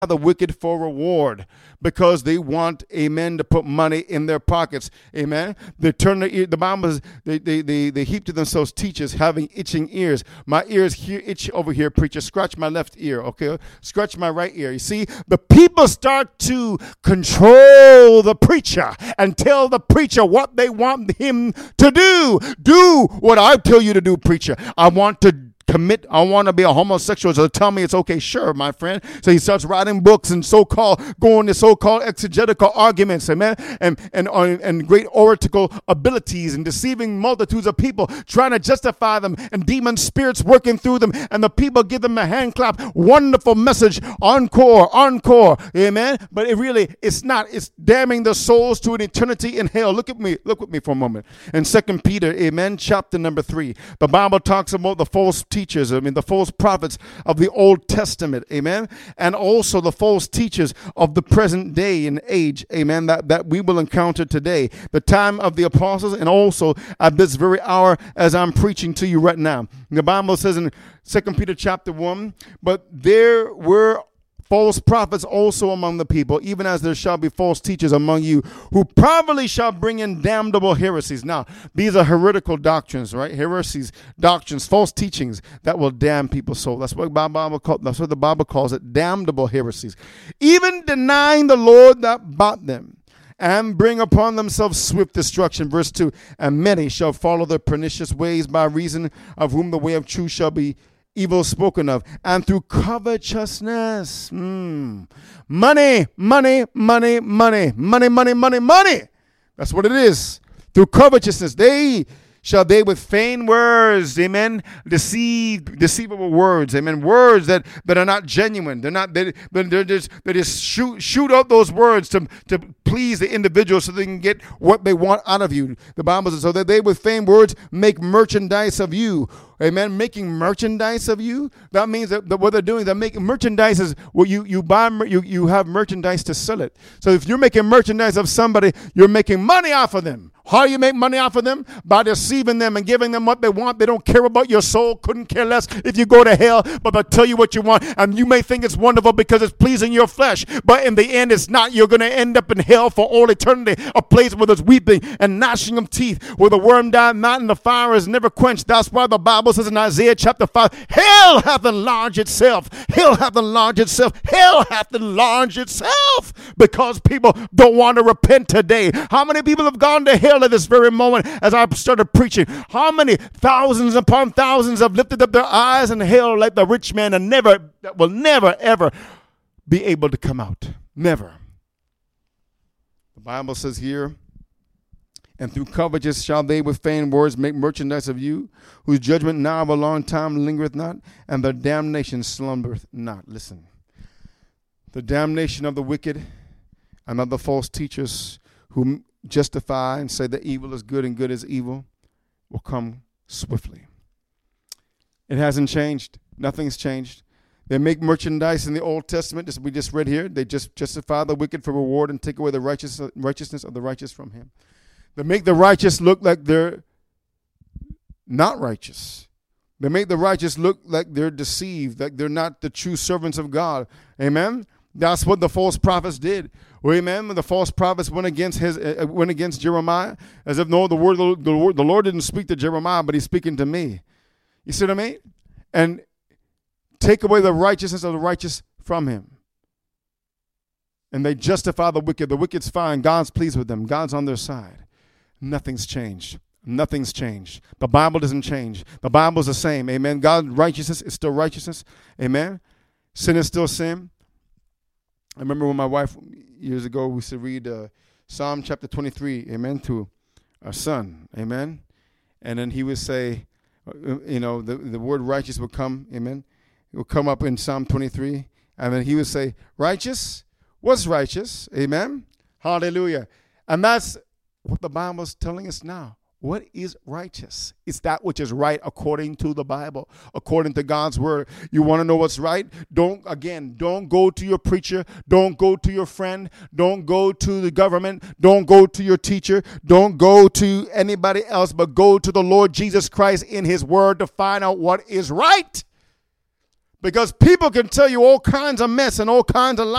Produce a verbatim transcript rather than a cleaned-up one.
the wicked for reward because they want, amen, to put money in their pockets. Amen. They turn their ear. The Bible says they, they, they, they heap to themselves teachers having itching ears. My ears here itch over here, preacher. Scratch my left ear. Okay. Scratch my right ear. You see, the people start to control the preacher and tell the preacher what they want him to do. Do what I tell you to do, preacher. I want to commit, I want to be a homosexual, so tell me it's okay. Sure, my friend. So he starts writing books and so-called, going to so-called exegetical arguments, amen, and, and, and great oratorical abilities and deceiving multitudes of people, trying to justify them, and demon spirits working through them, and the people give them a hand clap. Wonderful message, encore, encore, amen. But it really, it's not. It's damning the souls to an eternity in hell. Look at me, look with me for a moment. In Second Peter, amen, chapter number three, the Bible talks about the false teachers. Teachers, I mean, the false prophets of the Old Testament, amen, and also the false teachers of the present day and age, amen, that, that we will encounter today, the time of the apostles, and also at this very hour as I'm preaching to you right now. The Bible says in Second Peter chapter one, but there were false prophets also among the people, even as there shall be false teachers among you, who privately shall bring in damnable heresies. Now, these are heretical doctrines, right? Heresies, doctrines, false teachings that will damn people's soul. That's what the Bible calls, that's what the Bible calls it, damnable heresies. Even denying the Lord that bought them, and bring upon themselves swift destruction. Verse two, and many shall follow their pernicious ways, by reason of whom the way of truth shall be evil spoken of, and through covetousness, mm, money, money, money, money, money, money, money, money. That's what it is. Through covetousness, they shall they with feigned words, amen, deceive, deceivable words, amen, words that, that are not genuine. They're not, they, they're just, they just shoot, shoot out those words to, to please the individual so they can get what they want out of you. The Bible says, so that they with feigned words make merchandise of you. Amen. Making merchandise of you. That means that, that what they're doing, they're making merchandise is well, you, you buy, you, you have merchandise to sell it. So if you're making merchandise of somebody, you're making money off of them. How do you make money off of them? By deceiving them and giving them what they want. They don't care about your soul, couldn't care less if you go to hell, but they'll tell you what you want. And you may think it's wonderful because it's pleasing your flesh, but in the end, it's not. You're going to end up in hell for all eternity, a place where there's weeping and gnashing of teeth, where the worm died not and the fire is never quenched. That's why the Bible says in Isaiah chapter five, hell hath enlarged itself. Hell hath enlarged itself. Hell hath enlarged itself because people don't want to repent today. How many people have gone to hell at this very moment as I started preaching? How many thousands upon thousands have lifted up their eyes in hell like the rich man and never, that will never, ever be able to come out. Never. The Bible says here, and through covetousness shall they with feigned words make merchandise of you, whose judgment now of a long time lingereth not, and their damnation slumbereth not. Listen, the damnation of the wicked and of the false teachers who justify and say that evil is good and good is evil will come swiftly. It hasn't changed. Nothing's changed. They make merchandise in the Old Testament, as we just read here. They just justify the wicked for reward and take away the righteous, righteousness of the righteous from him. They make the righteous look like they're not righteous. They make the righteous look like they're deceived, like they're not the true servants of God. Amen? That's what the false prophets did. Well, amen. When the false prophets went against his, uh, went against Jeremiah, as if no, the word, the, the word, the Lord didn't speak to Jeremiah, but he's speaking to me. You see what I mean? And take away the righteousness of the righteous from him. And they justify the wicked. The wicked's fine. God's pleased with them. God's on their side. Nothing's changed. Nothing's changed. The Bible doesn't change. The Bible's the same. Amen. God's righteousness is still righteousness. Amen. Sin is still sin. I remember when my wife, years ago, we used to read uh, Psalm chapter twenty-three, amen, to our son, amen. And then he would say, uh, you know, the, the word righteous would come, amen. It would come up in Psalm twenty-three. And then he would say, righteous? What's righteous? Amen. Hallelujah. And that's what the Bible is telling us now. What is righteous? It's that which is right according to the Bible, according to God's word. You want to know what's right? Don't, again, don't go to your preacher. Don't go to your friend. Don't go to the government. Don't go to your teacher. Don't go to anybody else, but go to the Lord Jesus Christ in his word to find out what is right. Because people can tell you all kinds of mess and all kinds of lies.